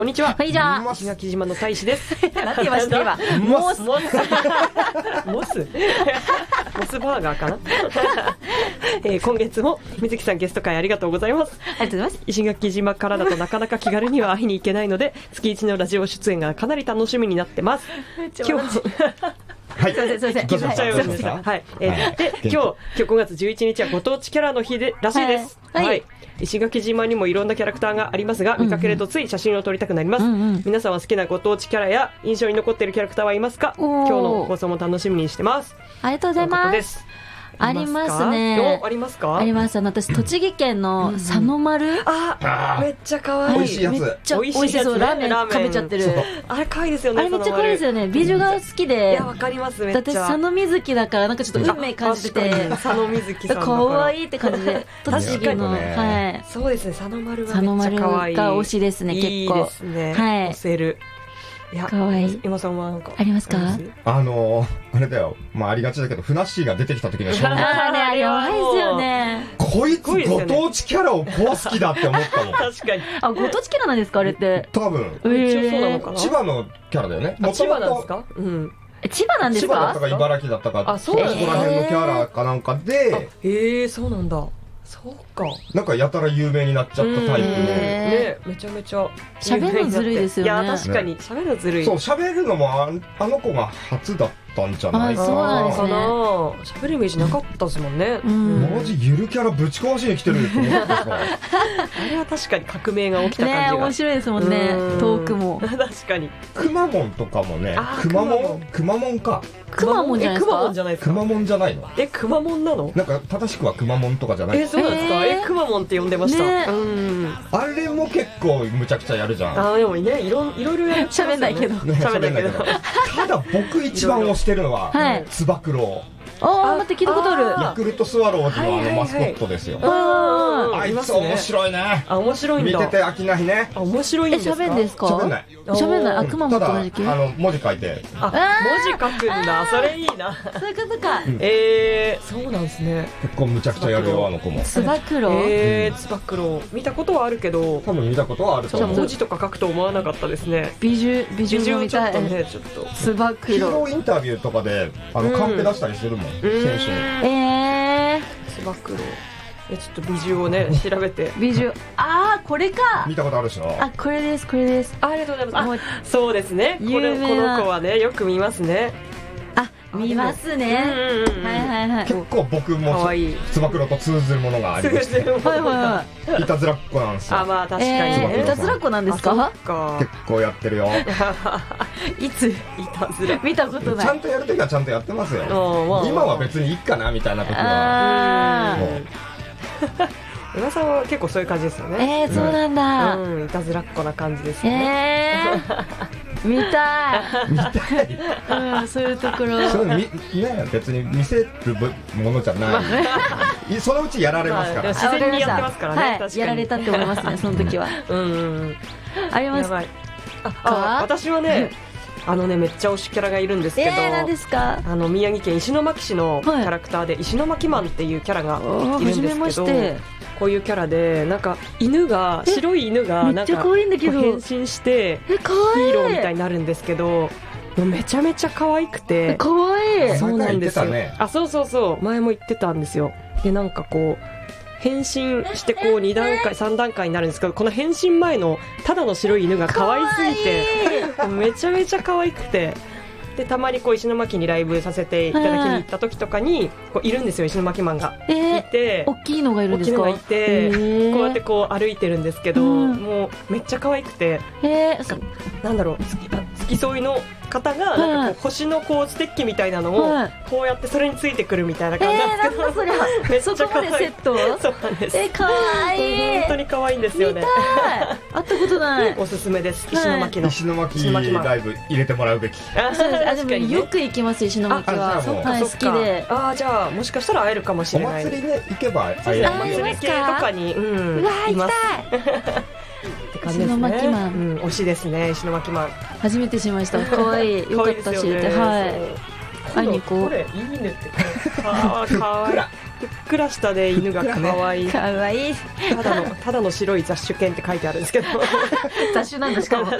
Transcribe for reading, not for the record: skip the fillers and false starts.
こんにちは。 こんにちは。 石垣島の大使です。 なんて言いました今。 モスモスバーガーかな。今月も水木さんゲスト会ありがとうございます。 ありがとうございます。 石垣島からだとなかなか気軽には会いに行けないので、月1のラジオ出演がかなり楽しみになってます。今日はい、 すいませんすいません。 どうしましたはい。で、今日5月11日はご当地キャラの日らしいです。 はい。 石垣島にもいろんなキャラクターがありますが、見かけるとつい写真を撮りたくなります。皆さんは好きなご当地キャラや印象に残っているキャラクターはいますか？今日の放送も楽しみにしてます。 ありがとうございます。ありますね。 ありますか？ あります。私栃木県の佐野丸。 めっちゃ可愛い。 美味しいやつ。 めっちゃ美味しそう。ラーメン食べちゃってる。 あれ可愛いですよね。 あれめっちゃ可愛いですよね。美女が好きで。 いやわかりますめっちゃ。 私佐野瑞希だからなんかちょっと運命感じてて。 佐野瑞希さんだから。 可愛いって感じで。栃木のはい。 そうですね。佐野丸がめっちゃ可愛い。 が推しですね結構。 いいですね。 はい。 推せる。 かわいい。 今さんはなんかありますか？ あれだよ。まあありがちだけど、ふなっしーが出てきた時の衝撃。 あれやばいですよね。 こいつご当地キャラをこう好きだって思ったもん。 確かに。 あ、ご当地キャラなんですかあれって。 多分。 一応そうなのかな。 千葉のキャラだよね。 千葉なんですか？うん。 千葉なんですか？ 千葉だったか茨城だったか。 そうなんですか？ そこら辺のキャラかなんかで。 そうなんだ。そうか。 なんかやたら有名になっちゃったタイプの。 ね、めちゃめちゃ。 喋るのずるいですよね。 いや、確かに。喋るのずるい。 そう、喋るのもあの子が初だったんじゃないかな。 そうなんですね。 喋るイメージなかったですもんね。 マジゆるキャラぶち壊しに来てると思ってさ。 あれは確かに革命が起きた感じが。 ね、面白いですもんね。トークも。 確かに。 くまモンとかもね。くまモンか。 くまモンじゃないですか？ くまモンじゃないですか？ くまモンじゃないの？ くまモンなの？ なんか正しくはくまモンとかじゃない。 そうなんですか？くまモンって呼んでました。 あれも結構むちゃくちゃやるじゃん。 でもね、いろいろ喋んないけど。 喋んないけど。ただ僕一番推してるのはつば九郎。 待って聞いたことある。 ヤクルトスワローズのマスコットですよ。あいつ面白いね。 面白いんだ。 見てて飽きないね。 面白いんですか？ 喋んですか？ 喋んない。 喋んない。くまモンと同じ系？ 文字書いて。 文字書くんだ。それいいな。 そういうことか。 そうなんですね。 結構むちゃくちゃやるよあの子も。 つば九郎？ つば九郎見たことはあるけど。 多分見たことはあると思う。 文字とか書くと思わなかったですね。 美女みたい。 ちょっとつば九郎。 ヒーローインタビューとかでカンペ出したりするもん選手に。 つば九郎。ちょっと美女をね調べて。 美女。これか。 見たことあるでしょ。 これですこれです。 ありがとうございます。そうですね。この子はねよく見ますね。 見ますね。はい。 結構僕もつば九郎と通ずるものがありまして。いたずらっ子なんですよ。 まあ確かに。 いたずらっ子なんですか？ 結構やってるよ。 いついたずら見たことない。 ちゃんとやるときはちゃんとやってますよ。今は別にいいかなみたいな時は。 浦さんは結構そういう感じですよね。 そうなんだ。 いたずらっ子な感じですよね。 見たい。そういうところ。 別に見せるものじゃない。そのうちやられますから。 自然にやってますからね。 やられたって思いますね、その時は。ありますか？ 私はね、めっちゃ推しキャラがいるんですけど、 何ですか？ 宮城県石巻市のキャラクターで石巻マンっていうキャラがいるんですけど、こういうキャラでなんか白い犬がなんか変身してヒーローみたいになるんですけど、めちゃめちゃ可愛くて。 可愛い。 そうなんですよ。そう前も言ってたんですよ。でなんかこう変身してこう2段階3段階になるんですけど、この変身前のただの白い犬が可愛すぎてめちゃめちゃ可愛くて、でたまにこう石巻にライブさせていただきに行った時とかにこういるんですよ、石巻マンがいて、 大きいのがいるんですか？ 大きいのがいて、こうやってこう歩いてるんですけど、もうめっちゃ可愛くて、なんだろう、付き添いの方がなんかこう星のこうステッキみたいなのをこうやってそれについてくるみたいな感じなんですけど、 それめっちゃ可愛い。セット？ そうなんです。 可愛い。 本当に可愛いんですよね。 会ったことない。 おすすめです。石巻ライブ入れてもらうべき。 でもよく行きます石巻は。好きで。 じゃあもしかしたら会えるかもしれない。 お祭りね行けば会える。 お祭り系とかにいます。石巻マン、推しですね。石巻マン初めてしました。可愛い。よかったし、会いに行こう。 これいいねって。かわいい。 ふっくらしたで犬が可愛い。 かわいい。 ただの白い雑種犬って書いてあるんですけど。 雑種なんだしかも。